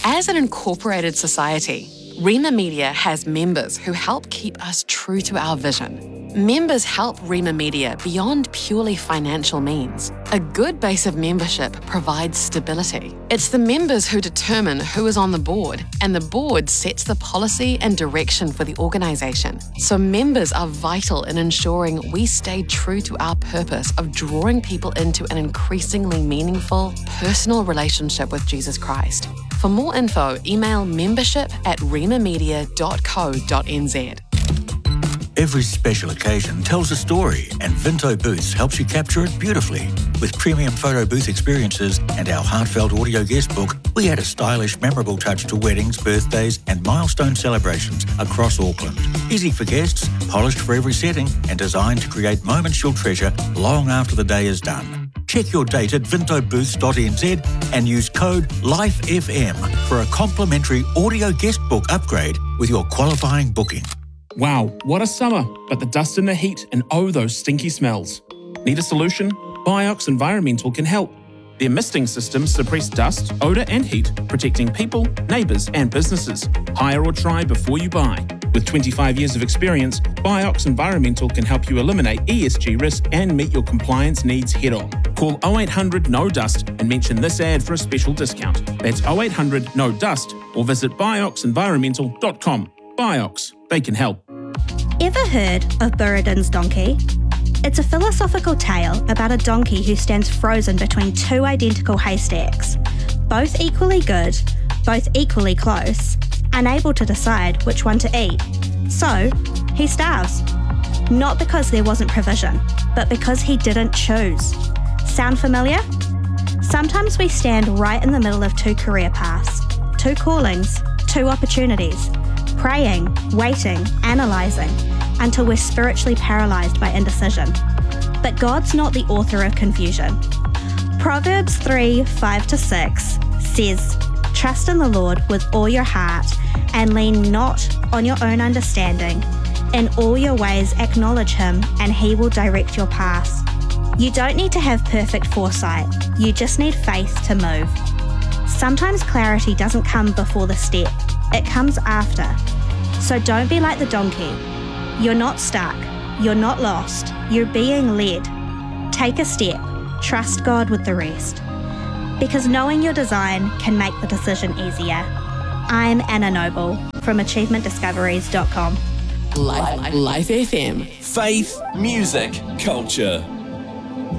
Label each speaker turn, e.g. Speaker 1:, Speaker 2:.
Speaker 1: As an incorporated society, Rema Media has members who help keep us true to our vision. Members help Rema Media beyond purely financial means. A good base of membership provides stability. It's the members who determine who is on the board, and the board sets the policy and direction for the organisation. So members are vital in ensuring we stay true to our purpose of drawing people into an increasingly meaningful, personal relationship with Jesus Christ. For more info, email membership@remamedia.co.nz.
Speaker 2: Every special occasion tells a story, and Vinto Booths helps you capture it beautifully. With premium photo booth experiences and our heartfelt audio guest book, we add a stylish, memorable touch to weddings, birthdays and milestone celebrations across Auckland. Easy for guests, polished for every setting, and designed to create moments you'll treasure long after the day is done. Check your date at vintobooths.nz and use code LIFEFM for a complimentary audio guest book upgrade with your qualifying booking.
Speaker 3: Wow, what a summer, but the dust and the heat and oh, those stinky smells. Need a solution? Biox Environmental can help. Their misting systems suppress dust, odour and heat, protecting people, neighbours and businesses. Hire or try before you buy. With 25 years of experience, Biox Environmental can help you eliminate ESG risk and meet your compliance needs head on. Call 0800 No Dust and mention this ad for a special discount. That's 0800 No Dust or visit bioxenvironmental.com. Biox, they can help.
Speaker 4: Ever heard of Buridan's donkey? It's a philosophical tale about a donkey who stands frozen between two identical haystacks, both equally good, both equally close, unable to decide which one to eat. So, he starves. Not because there wasn't provision, but because he didn't choose. Sound familiar? Sometimes we stand right in the middle of two career paths, two callings, two opportunities, praying, waiting, analysing, until we're spiritually paralysed by indecision. But God's not the author of confusion. Proverbs 3:5-6 says, "Trust in the Lord with all your heart and lean not on your own understanding. In all your ways acknowledge him and he will direct your paths." You don't need to have perfect foresight, you just need faith to move. Sometimes clarity doesn't come before the step, it comes after. So don't be like the donkey. You're not stuck, you're not lost, you're being led. Take a step, trust God with the rest. Because knowing your design can make the decision easier. I'm Anna Noble from achievementdiscoveries.com.
Speaker 1: Life FM.
Speaker 5: Faith, music, culture.